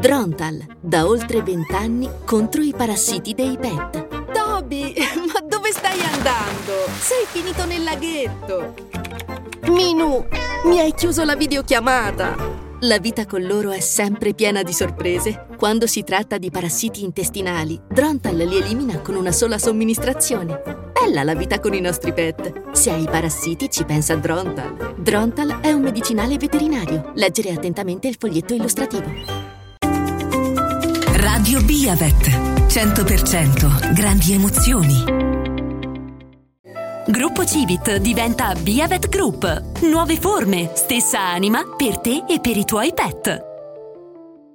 Drontal, da oltre 20 anni contro i parassiti dei pet. Toby, ma dove stai andando? Sei finito nel laghetto. Minu, mi hai chiuso la videochiamata. La vita con loro è sempre piena di sorprese. Quando si tratta di parassiti intestinali, Drontal li elimina con una sola somministrazione. Bella la vita con i nostri pet. Se hai parassiti ci pensa Drontal. Drontal è un medicinale veterinario. Leggere attentamente il foglietto illustrativo. Radio Biavet. 100% grandi emozioni. Gruppo Civit diventa Biavet Group. Nuove forme, stessa anima per te e per i tuoi pet.